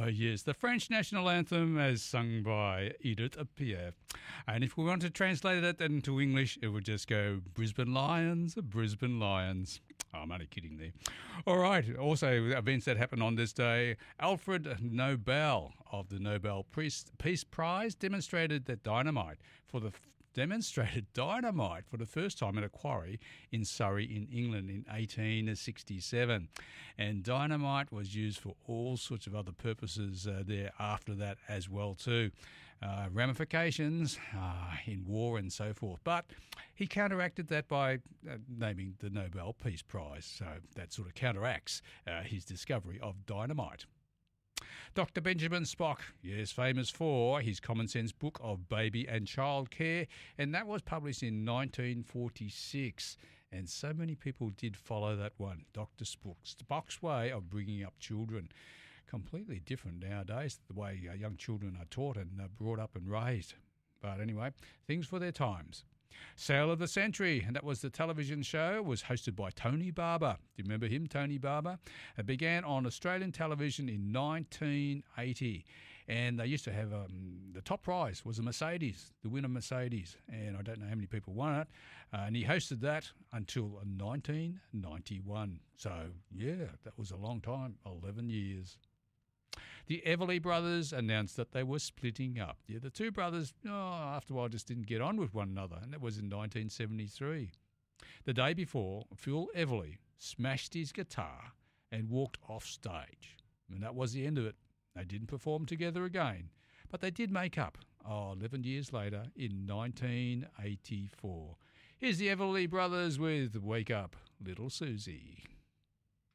yes, the French national anthem as sung by Edith Piaf. And if we want to translate it into English, it would just go Brisbane Lions, Brisbane Lions. Oh, I'm only kidding there. All right, also events that happened on this day. Alfred Nobel of the Nobel Peace Prize demonstrated dynamite for the first time at a quarry in Surrey in England in 1867. And dynamite was used for all sorts of other purposes there after that as well too. Ramifications in war and so forth. But he counteracted that by naming the Nobel Peace Prize. So that sort of counteracts his discovery of dynamite. Dr. Benjamin Spock, yes, famous for his common sense book of baby and child care, and that was published in 1946. And so many people did follow that one, Dr. Spock's way of bringing up children. Completely different nowadays, the way young children are taught and brought up and raised. But anyway, things for their times. Sale of the Century, and that was the television show, was hosted by Tony Barber. Do you remember him, Tony Barber? It began on Australian television in 1980, and they used to have the top prize was a Mercedes, the winner Mercedes, and I don't know how many people won it, and he hosted that until 1991. So, yeah, that was a long time, 11 years. The Everly Brothers announced that they were splitting up. Yeah, the two brothers, after a while, just didn't get on with one another, and that was in 1973. The day before, Phil Everly smashed his guitar and walked off stage, and that was the end of it. They didn't perform together again, but they did make up 11 years later in 1984. Here's the Everly Brothers with Wake Up, Little Susie.